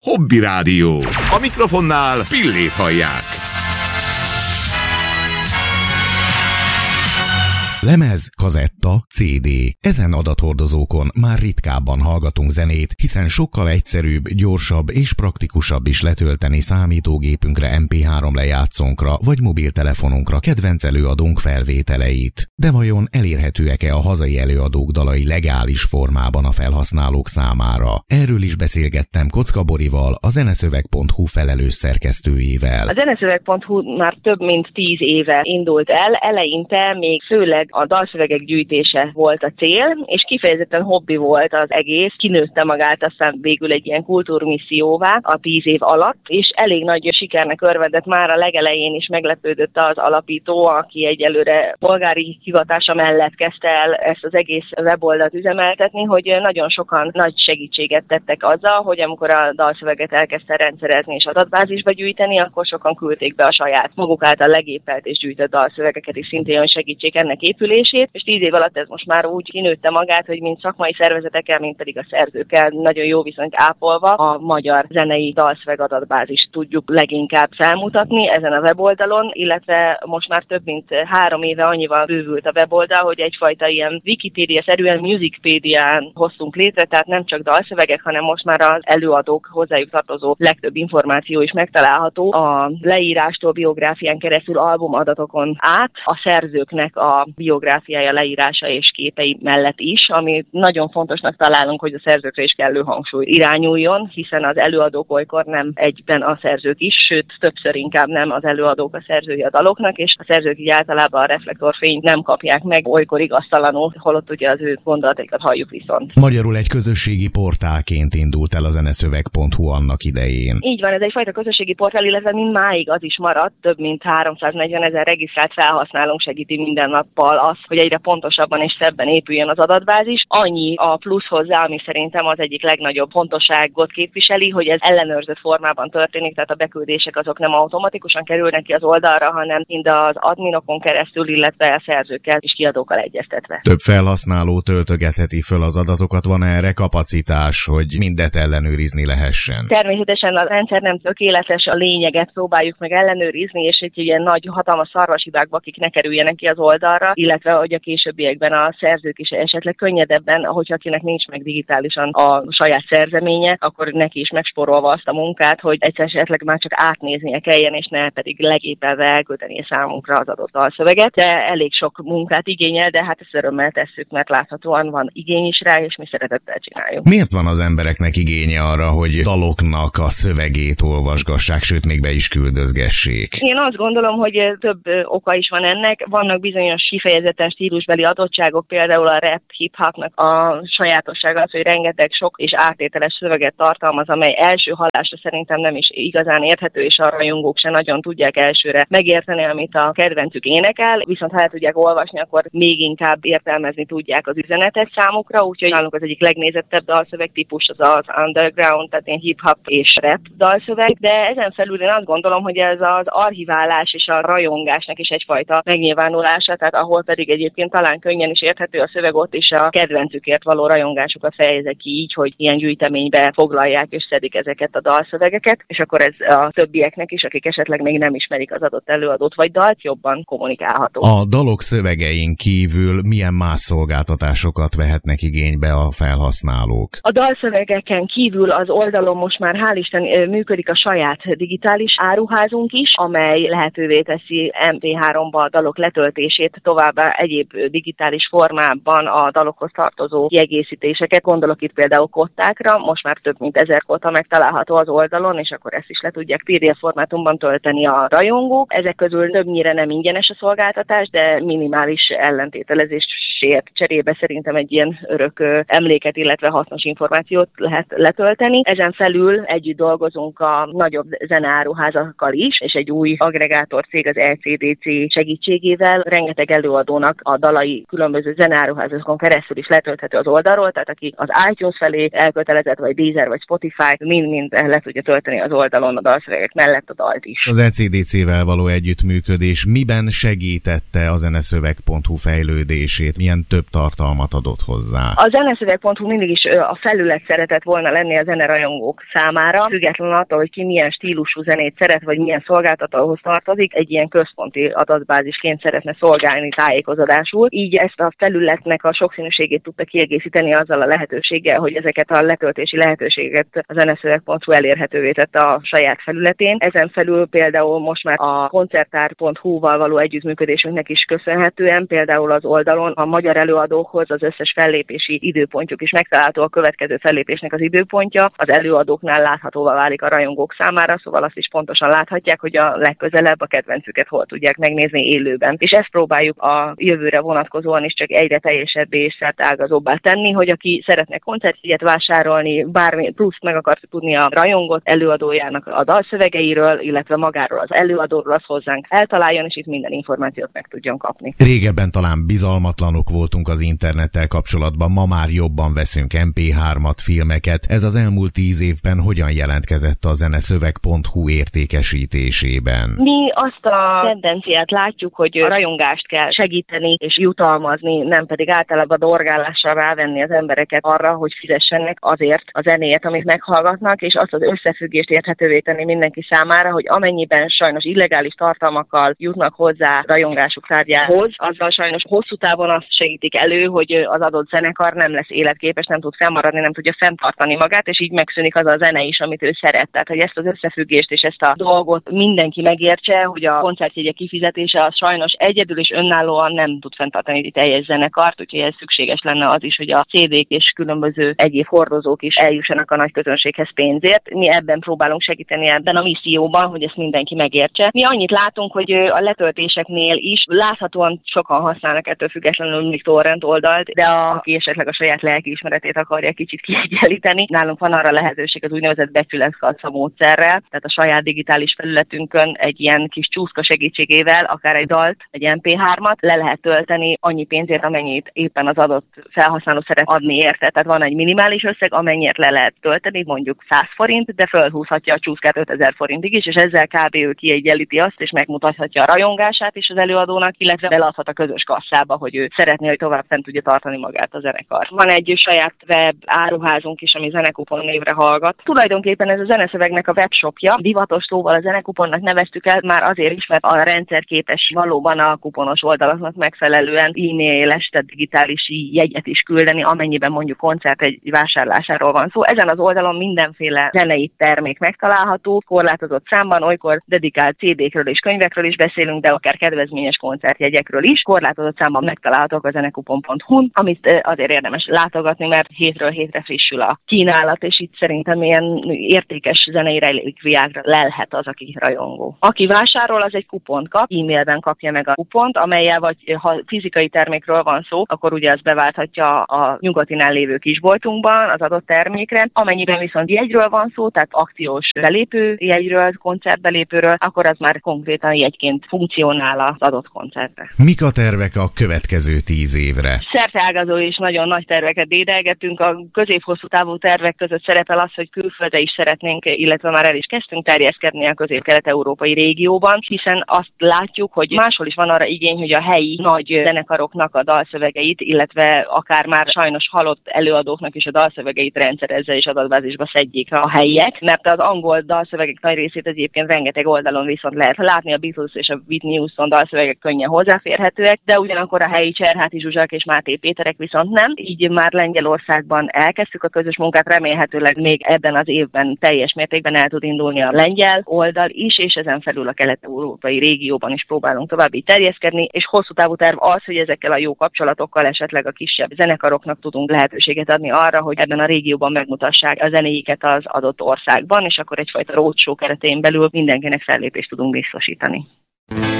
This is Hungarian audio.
Hobby Rádió. A mikrofonnál Pillét hallják. Lemez, kazetta, CD. Ezen adathordozókon már ritkábban hallgatunk zenét, hiszen sokkal egyszerűbb, gyorsabb és praktikusabb is letölteni számítógépünkre, MP3 lejátszónkra vagy mobiltelefonunkra kedvenc előadónk felvételeit. De vajon elérhetőek-e a hazai előadók dalai legális formában a felhasználók számára? Erről is beszélgettem Kocka Borival, a zeneszöveg.hu felelős szerkesztőjével. A zeneszöveg.hu már több mint 10 éve indult el, eleinte még főleg a dalszövegek gyűjtése volt a cél, és kifejezetten hobbi volt az egész, kinőtte magát aztán végül egy ilyen kultúrmisszióvá a 10 év alatt, és elég nagy sikernek örvendett, már a legelején is meglepődött az alapító, aki egyelőre polgári hivatása mellett kezdte el ezt az egész weboldalt üzemeltetni, hogy nagyon sokan nagy segítséget tettek azzal, hogy amikor a dalszöveget elkezdte rendszerezni és adatbázisba gyűjteni, akkor sokan küldték be a saját maguk által legépelt és gyűjtött dalszövegeket is szintén segítsék ennek épülését, és 10 év alatt ez most már úgy kinőtte magát, hogy mind szakmai szervezetekkel, mind pedig a szerzőkkel nagyon jó viszonyt ápolva a magyar zenei dalszöveg adatbázist tudjuk leginkább felmutatni ezen a weboldalon, illetve most már több mint 3 éve annyival bővült a weboldal, hogy egyfajta ilyen Wikipédia-szerűen Musicpédián hoztunk létre, tehát nem csak dalszövegek, hanem most már az előadók hozzájuk tartozó legtöbb információ is megtalálható a leírástól biográfián keresztül albumadatokon át a szerzőknek a biográfiája, leírása és képei mellett is, ami nagyon fontosnak találunk, hogy a szerzőkre is kellő hangsúly irányuljon, hiszen az előadók olykor nem egyben a szerzők is, sőt többször inkább nem az előadók a szerzői a daloknak, és a szerzők így általában a reflektorfényt nem kapják meg, olykor igaztalanul, holott ugye az ő gondolataikat halljuk viszont. Magyarul egy közösségi portálként indult el a zeneszöveg.hu annak idején. Így van, ez egyfajta közösségi portál, illetve mindmáig az is maradt, több mint 340 000 regisztrált felhasználónk segíti minden nappal az, hogy egyre pontosabban és szebben épüljön az adatbázis. Annyi a plusz hozzá, ami szerintem az egyik legnagyobb fontosságot képviseli, hogy ez ellenőrzött formában történik, tehát a beküldések azok nem automatikusan kerülnek ki az oldalra, hanem mind az adminokon keresztül, illetve a szerzőkkel és kiadókkal egyeztetve. Több felhasználó töltögetheti föl az adatokat, van erre kapacitás, hogy mindet ellenőrizni lehessen? Természetesen a rendszer nem tökéletes, a lényeget próbáljuk meg ellenőrizni, és egy ilyen nagy, hatalmas szarvashibákba, akik ne kerüljenek ki az oldalra, illetve hogy a későbbiekben a szerzők is esetleg könnyedebben, hogyha akinek nincs meg digitálisan a saját szerzeménye, akkor neki is megspórolva azt a munkát, hogy egyszer esetleg már csak átnéznie kelljen, és ne pedig legépelve elküldenie számunkra az adott dalszöveget. De elég sok munkát igényel, de hát ezt örömmel tesszük, mert láthatóan van igény is rá, és mi szeretettel csináljuk. Miért van az embereknek igénye arra, hogy daloknak a szövegét olvasgassák, sőt még be is küldözgessék? Én azt gondolom, hogy több oka is van ennek. Vannak bizonyos kifejezetten stílusbeli adottságok, például a rap, hip-hopnak a sajátossága az, hogy rengeteg sok és áttételes szöveget tartalmaz, amely első hallásra szerintem nem is igazán érthető, és a rajongók se nagyon tudják elsőre megérteni, amit a kedvencük énekel, viszont ha el tudják olvasni, akkor még inkább értelmezni tudják az üzenetet számukra, úgyhogy nálunk az egyik legnézettebb dalszövegtípus az underground, tehát ilyen hip-hop és rap dalszöveg, de ezen felül én azt gondolom, hogy ez az archiválás és a rajongásnak is egyfajta megnyilvánulása, tehát ahol pedig egyébként talán könnyen is érthető a szöveg, ott is a kedvencükért való rajongásukat fejezek ki így, hogy ilyen gyűjteménybe foglalják és szedik ezeket a dalszövegeket, és akkor ez a többieknek is, akik esetleg még nem ismerik az adott előadót vagy dalt, jobban kommunikálható. A dalok szövegein kívül milyen más szolgáltatásokat vehetnek igénybe a felhasználók? A dalszövegeken kívül az oldalon most már hál' Isten működik a saját digitális áruházunk is, amely lehetővé teszi MP3-ba a dalok letöltését, továbbá egyéb digitális formában a dalokhoz tartozó kiegészítéseket. Gondolok itt például kottákra, most már több mint 1000 kotta megtalálható az oldalon, és akkor ezt is le tudják PDF formátumban tölteni a rajongók. Ezek közül többnyire nem ingyenes a szolgáltatás, de minimális ellentételezésért cserébe szerintem egy ilyen örök emléket, illetve hasznos információt lehet letölteni. Ezen felül együtt dolgozunk a nagyobb zeneáruházakkal is, és egy új agregátor cég az LCDC segítségével rengeteg előadó előadónak a dalai különböző zeneáruházakon keresztül is letölthető az oldalról, tehát aki az iTunes felé elkötelezett, vagy Deezer, vagy Spotify, mind le tudja tölteni az oldalon a dalszövegek mellett a dalt is. Az ECDC-vel való együttműködés miben segítette a zeneszöveg.hu fejlődését? Milyen több tartalmat adott hozzá? A zeneszöveg.hu mindig is a felület szeretett volna lenni a zenerajongók számára, függetlenül attól, hogy ki milyen stílusú zenét szeret, vagy milyen szolgáltatóhoz tartozik, egy ilyen központi adatbázisként szeretne szolgálni tájékozódásul. Így ezt a felületnek a sokszínűségét tudta kiegészíteni azzal a lehetőséggel, hogy ezeket a letöltési lehetőségeket a zeneszöveg.hu elérhetővé tette a saját felületén. Ezen felül például most már a koncertár.hu-val való együttműködésünknek is köszönhetően például az oldalon a magyar előadókhoz az összes fellépési időpontjuk is megtalálható, a következő fellépésnek az időpontja az előadóknál láthatóvá válik a rajongók számára, szóval azt is pontosan láthatják, hogy a legközelebb a kedvencüket hol tudják megnézni élőben. És ezt próbáljuk a jövőre vonatkozóan is csak egyre teljesebbé és szertágazóbbá tenni, hogy aki szeretne koncertjegyet vásárolni, bármi pluszt meg akar tudni a rajongót előadójának a dalszövegeiről, illetve magáról az előadóról, az hozzánk eltaláljon, és itt minden információt meg tudjon kapni. Régebben talán bizalmatlanok voltunk az internettel kapcsolatban, ma már jobban veszünk MP3-at, filmeket. Ez az elmúlt 10 évben hogyan jelentkezett a zeneszöveg.hu értékesítésében? Mi azt a tendenciát látjuk, hogy a rajongást kell segíteni és jutalmazni, nem pedig általában dorgálással rávenni az embereket arra, hogy fizessenek azért a zenéért, amit meghallgatnak, és azt az összefüggést érthetővé tenni mindenki számára, hogy amennyiben sajnos illegális tartalmakkal jutnak hozzá rajongásuk tárgyához, azzal sajnos hosszú távon azt segítik elő, hogy az adott zenekar nem lesz életképes, nem tud fennmaradni, nem tudja fenntartani magát, és így megszűnik az a zene is, amit ő szeret. Tehát, hogy ezt az összefüggést és ezt a dolgot mindenki megértse, hogy a koncertjegyek kifizetése az sajnos egyedül és önállóan nem tud fenntartani egy teljes zenekart, úgyhogy ez szükséges lenne az is, hogy a CD-k és különböző egyéb hordozók is eljussanak a nagy közönséghez pénzért. Mi ebben próbálunk segíteni ebben a misszióban, hogy ezt mindenki megértse. Mi annyit látunk, hogy a letöltéseknél is láthatóan sokan használnak ettől függetlenül még torrent oldalt, de aki esetleg a saját lelkiismeretét akarja kicsit kiegyenlíteni, nálunk van arra lehetőség az úgynevezett becsületkalca módszerrel, tehát a saját digitális felületünkön egy ilyen kis csúszka segítségével akár egy dalt, egy MP3-at le lehet tölteni annyi pénzért, amennyit éppen az adott felhasználó szeret adni érte. Tehát van egy minimális összeg, amennyit le lehet tölteni, mondjuk 100 forint, de fölhúzhatja a csúszkát 5000 forintig is, és ezzel kb. Ő kiegyenlíti azt, és megmutathatja a rajongását is az előadónak, illetve beladhat a közös kasszába, hogy ő szeretné, hogy tovább fent tudja tartani magát a zenekar. Van egy saját web áruházunk is, ami Zenekupon névre hallgat. Tulajdonképpen ez a zeneszövegnek a webshopja. Divatos szóval a Zenekuponnak neveztük el, már azért is, mert a rendszer képes valóban a kuponos oldalaknak megfelelően e-mailes, tehát digitális jegyet is küldeni, amennyiben mondjuk koncert egy vásárlásáról van szó. Ezen az oldalon mindenféle zenei termék megtalálható, korlátozott számban, olykor dedikált CD-kről és könyvekről is beszélünk, de akár kedvezményes koncertjegyekről is. Korlátozott számban megtalálhatók a zenekupon.hu-n, amit azért érdemes látogatni, mert hétről hétre frissül a kínálat, és itt szerintem ilyen értékes zenei relikviákra lelhet az, aki rajongó. Aki vásárol, az egy kupont kap, e-mailben kapja meg a kupont, amellyel vagy ha fizikai termékről van szó, akkor ugye azt beválthatja a nyugatinál lévő kisboltunkban az adott termékre. Amennyiben viszont jegyről van szó, tehát akciós belépő jegyről, koncertbelépőről, akkor az már konkrétan jegyként funkcionál az adott koncertre. Mik a tervek a következő 10 évre? Szerteágazó és nagyon nagy terveket dédelgetünk. A közép-hosszú távú tervek között szerepel az, hogy külföldre is szeretnénk, illetve már el is kezdtünk terjeszkedni a közép-kelet-európai régióban, hiszen azt látjuk, hogy máshol is van arra igény, hogy a helyi nagy zenekaroknak a dalszövegeit, illetve akár már sajnos halott előadóknak is a dalszövegeit rendszerezze és adatbázisba szedjék a helyiek, mert az angol dalszövegek nagy részét egyébként rengeteg oldalon viszont lehet látni, a Beatles és a Whitney Houston dalszövegek könnyen hozzáférhetőek, de ugyanakkor a helyi Cserháti Zsuzsák és Máté Péterek viszont nem. Így már Lengyelországban elkezdtük a közös munkát, remélhetőleg még ebben az évben teljes mértékben el tud indulni a lengyel oldal is, és ezen felül a kelet-európai régióban is próbálunk tovább így terjeszkedni, és hosszú távú terv az, hogy ezekkel a jó kapcsolatokkal esetleg a kisebb zenekaroknak tudunk lehetőséget adni arra, hogy ebben a régióban megmutassák a zenéiket az adott országban, és akkor egyfajta roadshow keretén belül mindenkinek fellépést tudunk biztosítani.